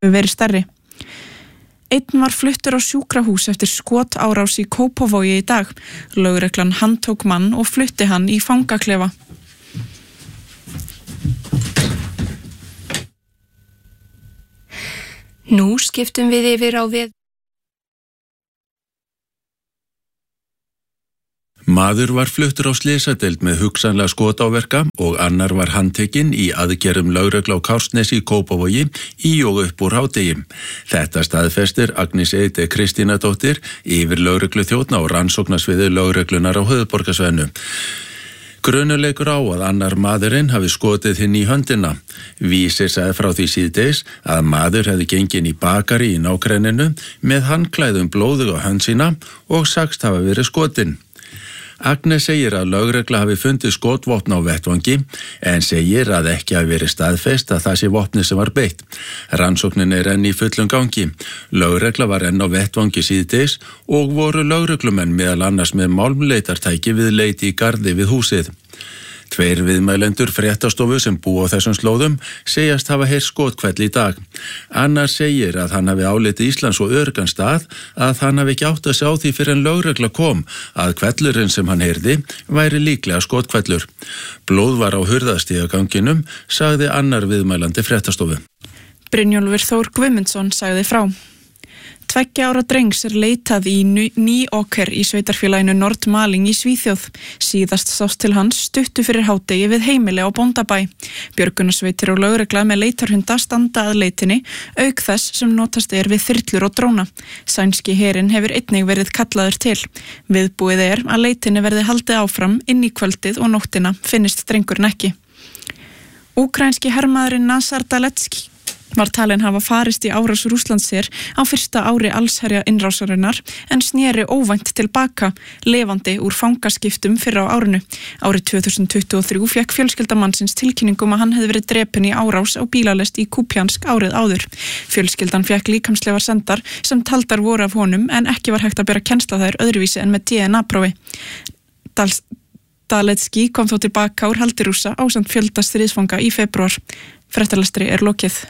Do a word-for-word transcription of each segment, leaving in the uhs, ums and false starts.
verið stærri. Einn var fluttur á sjúkrahús eftir skotárás í Kópavogi í dag. Lögreglan handtók mann og flutti hann í fangaklefa. Nú skiptum við yfir á við. Maður var fluttur á slysadeild með hugsanlega skotáverka og annar var handtekinn í aðgerðum lögreglu á Kársnesi í Kópavogi í og upp úr hádegi. Þetta staðfestir Agnes Eide Kristínadóttir yfir lögreglu þjónn á rannsóknarsviði lögreglunar á höfuðborgarsvæðinu. Grunuleikur á að annar maðurinn hafi skotið hinn í höndina. Vísir sagði frá því síðdegis að maður hefði gengin í bakari í nágrenninu með handklæðum blóðug á hönd sína og sagst hafa verið skotinn. Agnes segir að lögregla hafi fundið skotvopn á vettvangi en segir að ekki hafi verið staðfest að það sé vopnið sem var beitt. Rannsóknin er enn í fullum gangi. Lögregla var enn á vettvangi síðdegis og voru lögreglumenn meðal annars með málmleitartæki við leiti í garði við húsið. Tveir viðmælendur fréttastofu sem búa á þessum slóðum segjast hafa heyrt skothvell í dag. Annar segir að hann hafi álitið Íslands og örgan stað að hann hafi ekki átt að sjá því fyrir en lögregla kom að hvellurinn sem hann heyrði væri líklega skothvellur. Blóð var á hurðastigaganginum, sagði annar viðmælandi fréttastofu. Brynjólfur Þór Guðmundsson sagði frá. Tveggja ára drengs er leitað í Nýåker í sveitarfélaginu Nordmaling í Svíþjóð. Síðast sást til hans stuttu fyrir hádegi við heimili á Bóndabæ. Björgunarsveitir og lögregla með leitarhunda standa að leitinni, auk þess sem notast er við þyrlur og dróna. Sænski herinn hefur einnig verið kallaður til. Viðbúið er að leitinni verði haldið áfram inn í kvöldið og nóttina finnist drengurinn ekki. Úkraínski hermaðurinn Nazar Daletski var talinn hafa farist í árás Rússlandsher á fyrsta ári allsherja innrásarinnar en sneri óvænt tilbaka, lifandi úr fangaskiptum fyrr á árinu. Árið tvö þúsund tuttugu og þrjú fékk fjölskylda mannsins tilkynningum að hann hefði verið drepinn í árás á bílalest í Kúpjansk árið áður. Fjölskyldan fékk líkamslegar sendar sem taldar voru af honum en ekki var hægt að bera kennsl á þær öðruvísi en með D N A-prófi. Dals Daletski kom þó tilbaka úr haldi Rússa ásamt fjölda stríðsfanga í febrúar. Fréttalestri er lokið.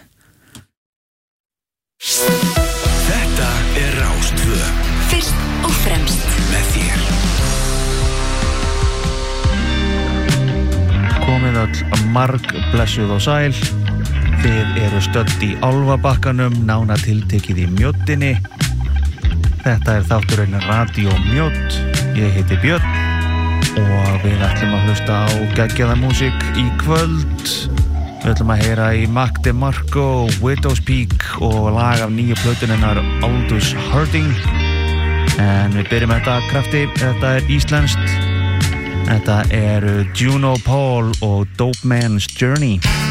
Þetta er Rás tvö. Fyrst og fremst með þér. Komið öll marg blessuð og sæl. Þið eru stödd í Álfabakkanum, nána tiltekið í Mjóddinni. Þetta er þátturinn Radio Mjódd. Ég heiti Björn og við ætlum að hlusta á geggjaða músík í kvöld. Við ætlum að heyra í Mac DeMarco, Widow's Peak og lag af nýju plötunnar Aldous Harding. En við byrjum þetta krafti, þetta er íslenskt. Þetta er Juno Paul og Dope Man's Journey.